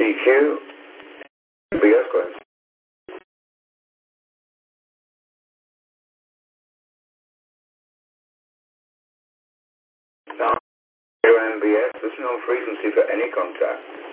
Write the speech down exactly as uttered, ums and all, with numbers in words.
C Q. B S going. Now, M B S, there's no frequency for any contact.